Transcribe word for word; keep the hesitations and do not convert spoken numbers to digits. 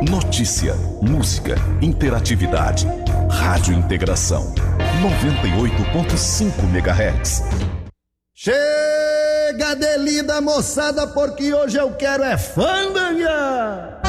Notícia, música, interatividade. Rádio Integração. noventa e oito ponto cinco megahertz. Chega de lida, moçada, porque hoje eu quero é fandangar.